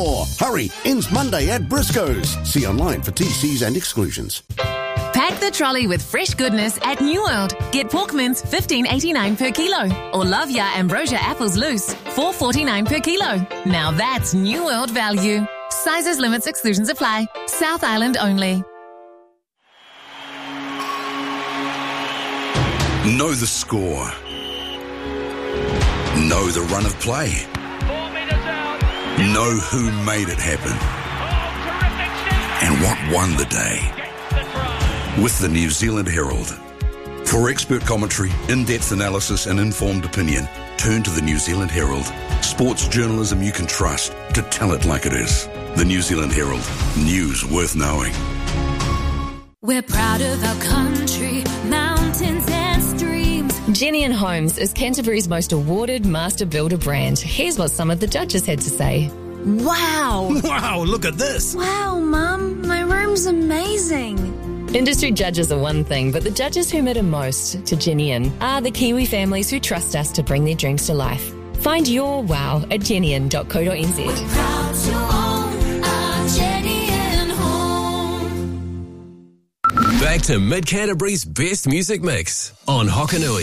more. Hurry, ends Monday at Briscoe's. See online for TCs and exclusions. Pack the trolley with fresh goodness at New World. Get pork mince $15.89 per kilo, or Lavia Ambrosia apples loose $4.49 per kilo. Now that's New World value. Sizes, limits, exclusions apply. South Island only. Know the score. Know the run of play. 4 metres out. Know who made it happen. And what won the day. With the New Zealand Herald. For expert commentary, in-depth analysis and informed opinion, turn to the New Zealand Herald. Sports journalism you can trust to tell it like it is. The New Zealand Herald. News worth knowing. We're proud of our country, mountains and streams. Jenny & Homes is Canterbury's most awarded master builder brand. Here's what some of the judges had to say. Wow! Wow, look at this! Wow, Mum, my room's amazing. Industry judges are one thing, but the judges who matter most to Jenny are the Kiwi families who trust us to bring their dreams to life. Find your wow at jennyin.co.nz. We're proud to own our Jenny & Home. Back to Mid Canterbury's best music mix on Hokanui.